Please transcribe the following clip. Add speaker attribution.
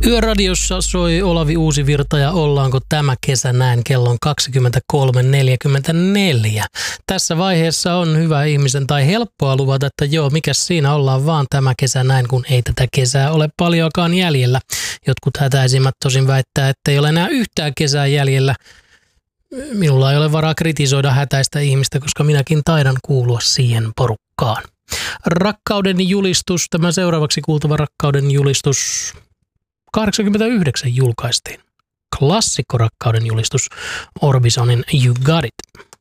Speaker 1: Yöradiossa soi Olavi Uusivirta ja ollaanko tämä kesä näin kellon 23.44. Tässä vaiheessa on hyvä ihmisen tai helppoa luvata, että joo, mikäs siinä ollaan vaan tämä kesä näin, kun ei tätä kesää ole paljoakaan jäljellä. Jotkut hätäisimmät tosin väittää, että ei ole enää yhtään kesää jäljellä. Minulla ei ole varaa kritisoida hätäistä ihmistä, koska minäkin taidan kuulua siihen porukkaan. Rakkauden julistus, tämä seuraavaksi kuultava rakkauden julistus 89 julkaistiin. Klassikko rakkauden julistus Orbisonin You Got It.